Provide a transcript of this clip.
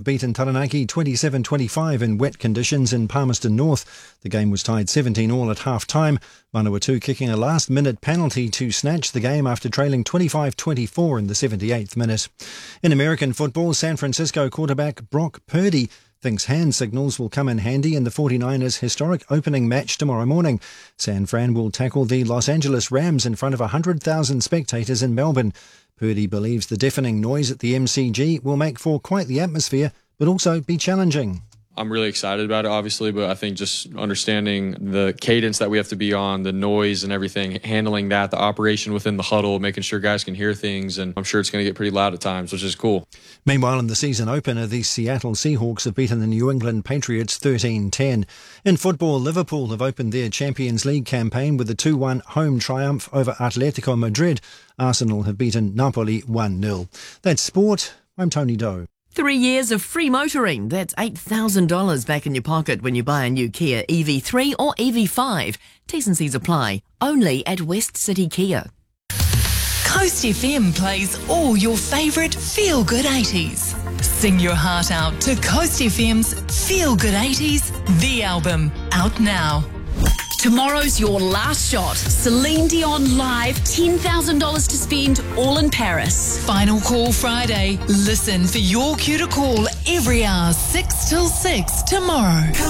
beaten Taranaki 27-25 in wet conditions in Palmerston North. The game was tied 17-all at half-time. Manawatu kicking a last-minute penalty to snatch the game after trailing 25-24 in the 78th minute. In American football, San Francisco quarterback Brock Purdy thinks hand signals will come in handy in the 49ers' historic opening match tomorrow morning. San Fran will tackle the Los Angeles Rams in front of 100,000 spectators in Melbourne. Purdy believes the deafening noise at the MCG will make for quite the atmosphere, but also be challenging. I'm really excited about it, obviously, but I think just understanding the cadence that we have to be on, the noise and everything, handling that, the operation within the huddle, making sure guys can hear things, and I'm sure it's going to get pretty loud at times, which is cool. Meanwhile, in the season opener, the Seattle Seahawks have beaten the New England Patriots 13-10. In football, Liverpool have opened their Champions League campaign with a 2-1 home triumph over Atletico Madrid. Arsenal have beaten Napoli 1-0. That's sport. I'm Tony Doe. 3 years of free motoring. That's $8,000 back in your pocket when you buy a new Kia EV3 or EV5. T's and C's apply. Only at West City Kia. Coast FM plays all your favourite feel-good 80s. Sing your heart out to Coast FM's Feel Good 80s, the album, out now. Tomorrow's your last shot. Celine Dion live, $10,000 to spend, all in Paris. Final call Friday. Listen for your cue to call every hour 6 till 6 tomorrow.